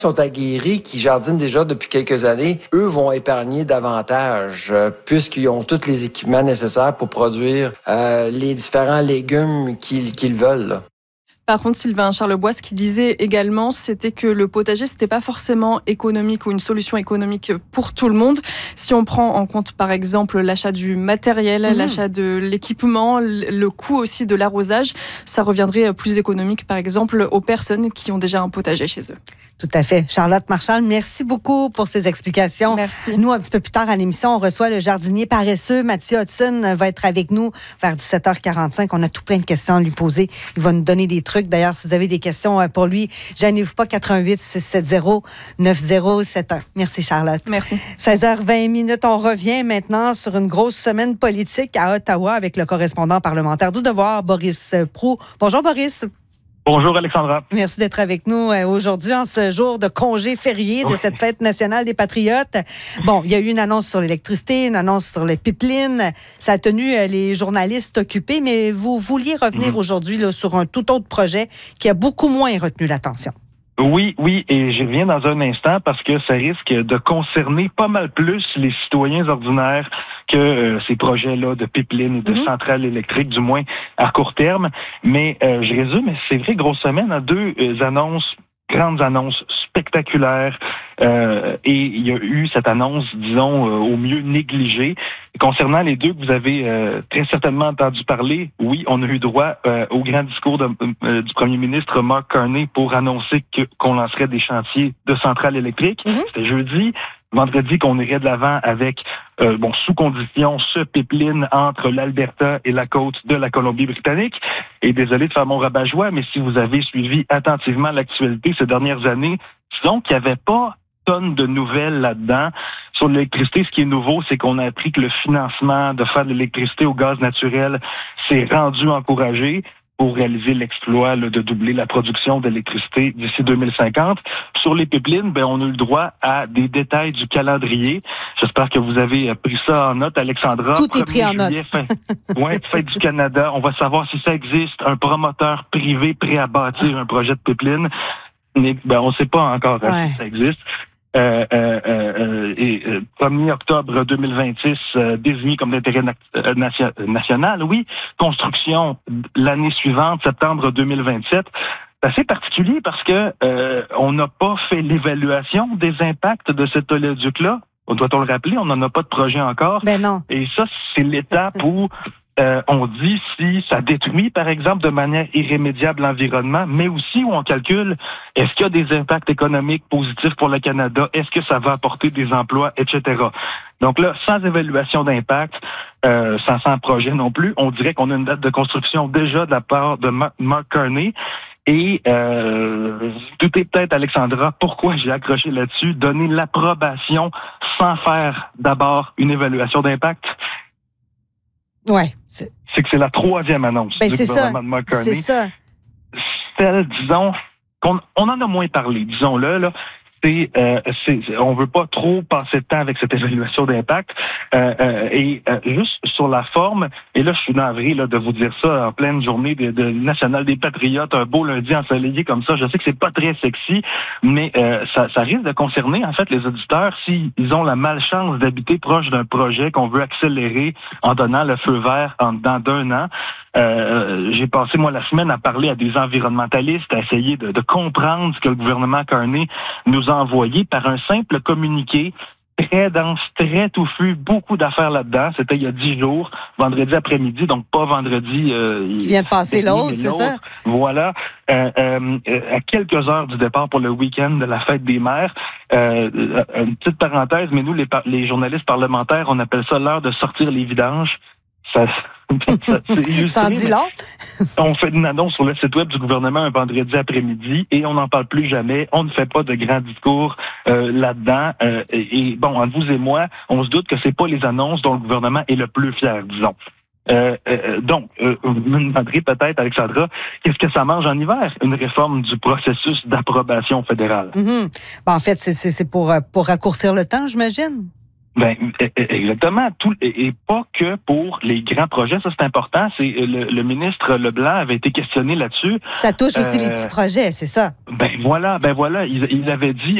sont aguerris, qui jardinent déjà depuis quelques années, eux vont épargner davantage puisqu'ils ont tous les équipements nécessaires pour produire les différents légumes qu'ils veulent. Là. Par contre, Sylvain Charlebois, ce qu'il disait également, c'était que le potager, c'était pas forcément économique ou une solution économique pour tout le monde. Si on prend en compte, par exemple, l'achat du matériel, l'achat de l'équipement, le coût aussi de l'arrosage, ça reviendrait plus économique, par exemple, aux personnes qui ont déjà un potager chez eux. Tout à fait. Charlotte Marchal, merci beaucoup pour ces explications. Merci. Nous, un petit peu plus tard à l'émission, on reçoit le jardinier paresseux. Mathieu Hudson va être avec nous vers 17h45. On a tout plein de questions à lui poser. Il va nous donner des trucs. D'ailleurs, si vous avez des questions pour lui, gênez-vous pas, 88 670 9071. Merci, Charlotte. Merci. 16h20. On revient maintenant sur une grosse semaine politique à Ottawa avec le correspondant parlementaire du Devoir, Boris Proulx. Bonjour, Boris. Bonjour, Alexandra. Merci d'être avec nous aujourd'hui en ce jour de congé férié de cette fête nationale des Patriotes. Bon, il y a eu une annonce sur l'électricité, une annonce sur les pipelines. Ça a tenu les journalistes occupés, mais vous vouliez revenir aujourd'hui là, sur un tout autre projet qui a beaucoup moins retenu l'attention. Oui, et je reviens dans un instant parce que ça risque de concerner pas mal plus les citoyens ordinaires que ces projets-là de pipeline et de centrales électriques, du moins à court terme. Mais je résume, c'est vrai, grosse semaine, deux grandes annonces spectaculaires. Et il y a eu cette annonce, disons, au mieux négligée. Concernant les deux que vous avez très certainement entendu parler, oui, on a eu droit au grand discours du premier ministre Mark Carney pour annoncer qu'on lancerait des chantiers de centrales électriques. C'était jeudi. Vendredi, qu'on irait de l'avant avec, sous condition, ce pipeline entre l'Alberta et la côte de la Colombie-Britannique. Et désolé de faire mon rabat-joie, mais si vous avez suivi attentivement l'actualité ces dernières années, disons qu'il n'y avait pas tonnes de nouvelles là-dedans. Sur l'électricité, ce qui est nouveau, c'est qu'on a appris que le financement de faire de l'électricité au gaz naturel s'est rendu encouragé pour réaliser l'exploit de doubler la production d'électricité d'ici 2050. Sur les pipelines, on a eu le droit à des détails du calendrier. J'espère que vous avez pris ça en note, Alexandra. Tout est pris en note. Fête du Canada. On va savoir si ça existe, un promoteur privé prêt à bâtir un projet de pipeline. Mais on ne sait pas encore si ça existe. 1er octobre 2026, désigné comme d'intérêt national, oui. Construction l'année suivante, septembre 2027. C'est assez particulier parce que on n'a pas fait l'évaluation des impacts de cet oléoduc-là. Doit-on le rappeler? On n'en a pas de projet encore. Non. Et ça, c'est l'étape où on dit si ça détruit, par exemple, de manière irrémédiable l'environnement, mais aussi où on calcule est-ce qu'il y a des impacts économiques positifs pour le Canada, est-ce que ça va apporter des emplois, etc. Donc là, sans évaluation d'impact, sans projet non plus, on dirait qu'on a une date de construction déjà de la part de Mark Carney. Et tout est peut-être, Alexandra, pourquoi j'ai accroché là-dessus, donner l'approbation sans faire d'abord une évaluation d'impact. Ouais. C'est que c'est la troisième annonce du gouvernement de Mark Carney. C'est ça. Celle, disons, on en a moins parlé, disons-le, là. On veut pas trop passer de temps avec cette évaluation d'impact. Juste sur la forme, et là, je suis navré de vous dire ça en pleine journée de National des Patriotes, un beau lundi ensoleillé comme ça. Je sais que c'est pas très sexy, mais ça risque de concerner, en fait, les auditeurs s'ils ont la malchance d'habiter proche d'un projet qu'on veut accélérer en donnant le feu vert dans d'un an. J'ai passé, moi, la semaine à parler à des environnementalistes, à essayer de comprendre ce que le gouvernement Carney nous a envoyé par un simple communiqué très dense, très touffu, beaucoup d'affaires là-dedans. C'était il y a 10 jours, vendredi après-midi, donc pas vendredi... qui vient de passer l'autre, c'est ça? Voilà. À quelques heures du départ pour le week-end de la fête des mères. Une petite parenthèse, mais nous, les journalistes parlementaires, on appelle ça l'heure de sortir les vidanges. Ça en dit long. On fait une annonce sur le site web du gouvernement un vendredi après-midi et on n'en parle plus jamais. On ne fait pas de grands discours là-dedans. Et entre vous et moi, on se doute que c'est pas les annonces dont le gouvernement est le plus fier, disons. Donc, vous me demanderez peut-être, Alexandra, qu'est-ce que ça mange en hiver? Une réforme du processus d'approbation fédérale. En fait, c'est pour raccourcir le temps, j'imagine? Ben, exactement. Et pas que pour les grands projets, ça c'est important. C'est le ministre Leblanc avait été questionné là-dessus. Ça touche aussi les petits projets, c'est ça? Ben voilà. Il avait dit